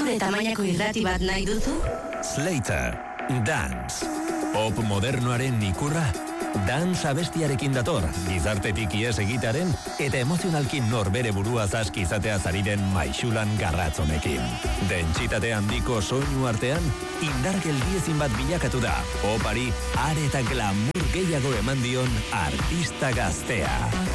Zure tamainako irrati bat nahi duzu? Slater, Dance. Pop modernoaren ikurra. Dance abestiarekin dator, gizartetik ies egitaren eta emozionalki norbere burua zaski izatea zariren maixulan garratzonekin. Dentsitate handiko soinu artean, indar geldiezin bat bilakatu da, popari are eta glamour gehiago eman dion artista gaztea.